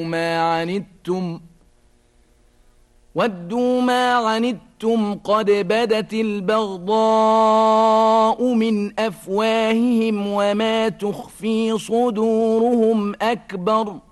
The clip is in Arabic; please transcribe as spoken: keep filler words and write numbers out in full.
ما عنتم ودوا ما عنتم قد بدت البغضاء من أفواههم وما تخفي صدورهم أكبر